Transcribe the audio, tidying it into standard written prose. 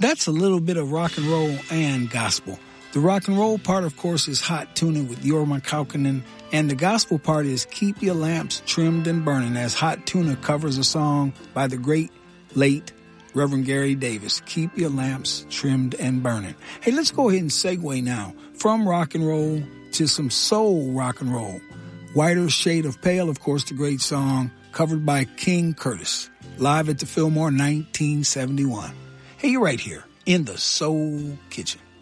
That's a little bit of rock and roll and gospel. The rock and roll part, of course, is Hot Tuna with Jorma Kaukonen, and the gospel part is Keep Your Lamps Trimmed and Burning, as Hot Tuna covers a song by the great, late Reverend Gary Davis, Keep Your Lamps Trimmed and Burning. Hey, let's go ahead and segue now from rock and roll to some soul rock and roll. Whiter Shade of Pale, of course, the great song covered by King Curtis, live at the Fillmore 1971. Hey, you're right here in the Soul Kitchen.